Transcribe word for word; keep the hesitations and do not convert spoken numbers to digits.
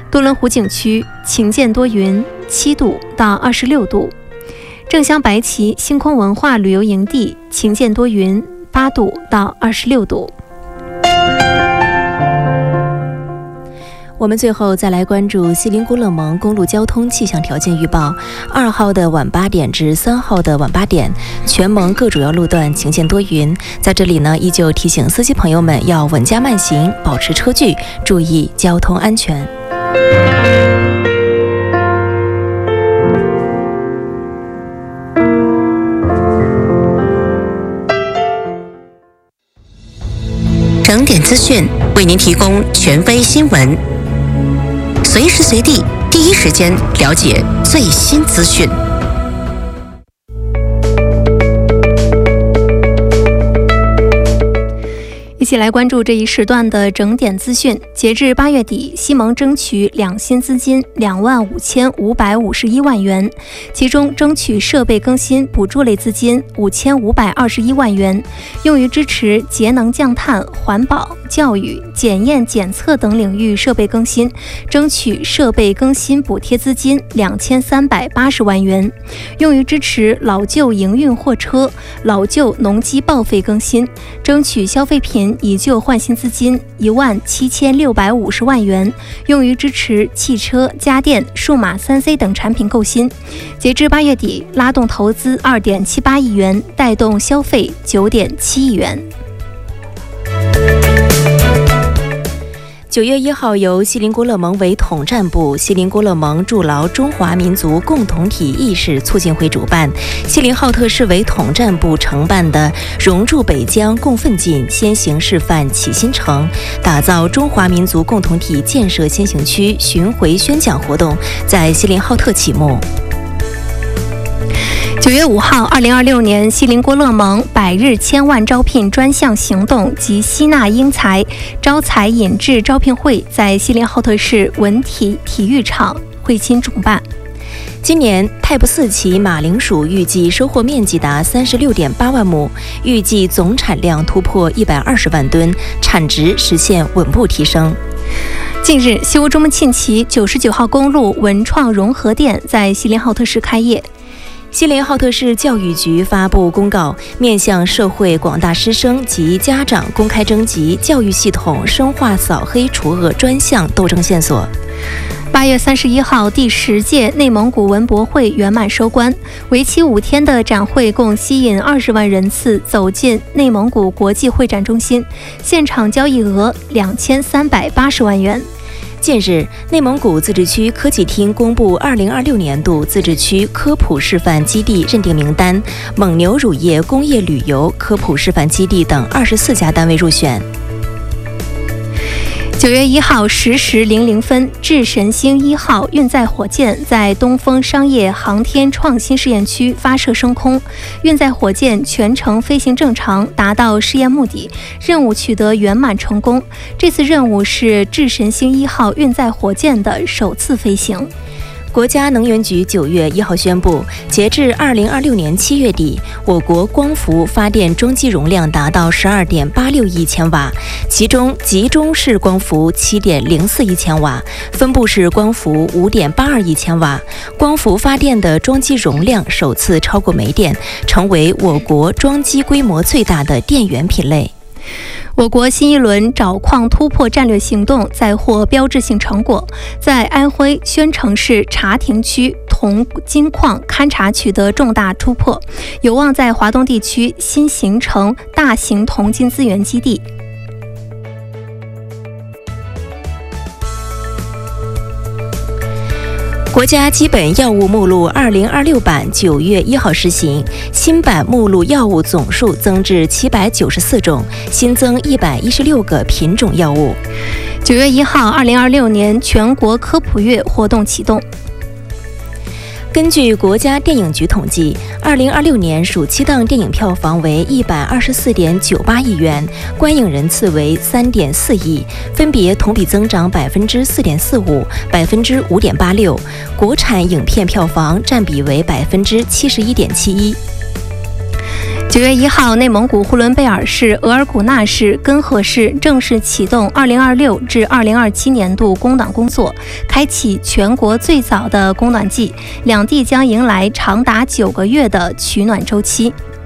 多伦湖景区晴见多云，七度到二十六度。正乡白旗星空文化旅游营地晴见多云，八度到二十六度。 我们最后再来关注锡林郭勒盟公路交通气象条件预报。二号的晚八点至三号的晚八点，全盟各主要路段晴见多云。在这里呢，依旧提醒司机朋友们要稳驾慢行，保持车距，注意交通安全。 整点资讯为您提供权威新闻。随时随地，第一时间了解最新资讯。 一起来关注这一时段的整点资讯。截至八月底，西盟争取两新资金两万五千五百五十一万元，其中争取设备更新补助类资金五千五百二十一万元，用于支持节能降碳、环保、教育、检验检测等领域设备更新，争取设备更新补贴资金两千三百八十万元，用于支持老旧营运货车、老旧农机报废更新，争取消费品以旧换新资金一万七千六百五十万元，用于支持汽车、家电、数码三 C 等产品购新。截至八月底，拉动投资二点七八亿元，带动消费九点七亿元。 九月一号，由锡林郭勒盟为统战部、锡林郭勒盟筑牢中华民族共同体意识促进会主办，锡林浩特市委统战部承办的“融铸北疆共奋进，先行示范启新城，打造中华民族共同体建设先行区”巡回宣讲活动在锡林浩特启幕。 九月五号，二零二六年锡林郭勒盟百日千万招聘专项行动及吸纳英才、招才引智招聘会在锡林浩特市文体体育场会亲主办。 今年泰布四期马铃薯预计收获面积达三十六点八万亩，预计总产量突破一百二十万吨，产值实现稳步提升。 近日，西乌中木沁旗九十九号公路文创融合店在锡林浩特市开业。 锡林浩特市教育局发布公告，面向社会广大师生及家长公开征集教育系统深化扫黑除恶专项斗争线索。 八月三十一号，第十届内蒙古文博会圆满收官，为期五天的展会共吸引二十万人次走进内蒙古国际会展中心，现场交易额两千三百八十万元。 近日，内蒙古自治区科技厅公布二零二六年度自治区科普示范基地认定名单，蒙牛乳业工业旅游科普示范基地等二十四家单位入选。 九月一号十时零零分，智神星一号运载火箭在东风商业航天创新试验区发射升空，运载火箭全程飞行正常，达到试验目的，任务取得圆满成功。这次任务是智神星一号运载火箭的首次飞行。 国家能源局九月一号宣布，截至二零二六年七月底，我国光伏发电装机容量达到十二点八六亿千瓦，其中集中式光伏七点零四亿千瓦，分布式光伏五点八二亿千瓦。光伏发电的装机容量首次超过煤电，成为我国装机规模最大的电源品类。 我国新一轮找矿突破战略行动载获标志性成果，在安徽宣城市茶亭区铜金矿勘查取得重大突破，有望在华东地区新形成大型铜金资源基地。 国家基本药物目录二零二六版九月一号施行，新版目录药物总数增至七百九十四种，新增一百一十六个品种药物。 九月一号，二零二六年全国科普月活动启动。 根据国家电影局统计，二零二六年暑期档电影票房为一百二十四点九八亿元，观影人次为三点四亿，分别同比增长百分之四点四五、百分之五点八六，国产影片票房占比为百分之七十一点七一。 九月一号，内蒙古呼伦贝尔市、额尔古纳市、根河市正式启动二零二六至二零二七年度供暖工作，开启全国最早的供暖季，两地将迎来长达九个月的取暖周期。